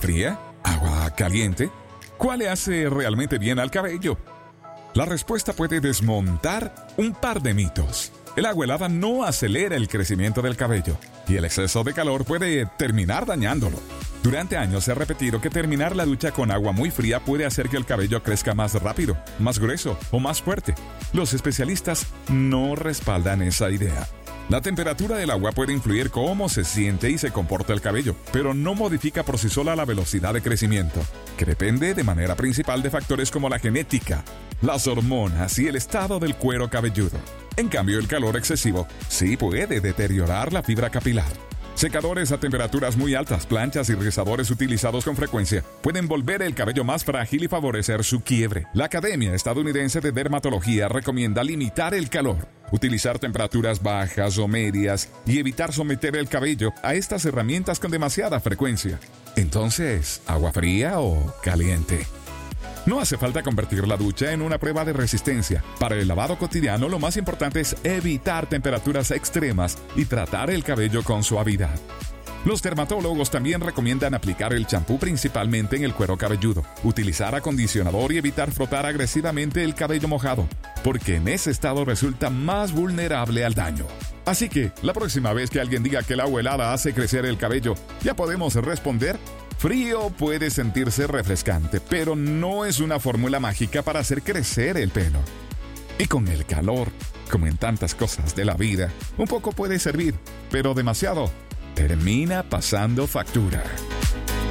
fría? ¿Agua caliente? ¿Cuál le hace realmente bien al cabello? La respuesta puede desmontar un par de mitos. El agua helada no acelera el crecimiento del cabello y el exceso de calor puede terminar dañándolo. Durante años se ha repetido que terminar la ducha con agua muy fría puede hacer que el cabello crezca más rápido, más grueso o más fuerte. Los especialistas no respaldan esa idea. La temperatura del agua puede influir cómo se siente y se comporta el cabello, pero no modifica por sí sola la velocidad de crecimiento, que depende de manera principal de factores como la genética, las hormonas y el estado del cuero cabelludo. En cambio, el calor excesivo sí puede deteriorar la fibra capilar. Secadores a temperaturas muy altas, planchas y rizadores utilizados con frecuencia pueden volver el cabello más frágil y favorecer su quiebre. La Academia Estadounidense de Dermatología recomienda limitar el calor, utilizar temperaturas bajas o medias y evitar someter el cabello a estas herramientas con demasiada frecuencia. Entonces, ¿agua fría o caliente? No hace falta convertir la ducha en una prueba de resistencia. Para el lavado cotidiano, lo más importante es evitar temperaturas extremas y tratar el cabello con suavidad. Los dermatólogos también recomiendan aplicar el champú principalmente en el cuero cabelludo, utilizar acondicionador y evitar frotar agresivamente el cabello mojado, porque en ese estado resulta más vulnerable al daño. Así que, la próxima vez que alguien diga que el agua helada hace crecer el cabello, ya podemos responder: frío puede sentirse refrescante, pero no es una fórmula mágica para hacer crecer el pelo. Y con el calor, como en tantas cosas de la vida, un poco puede servir, pero demasiado termina pasando factura.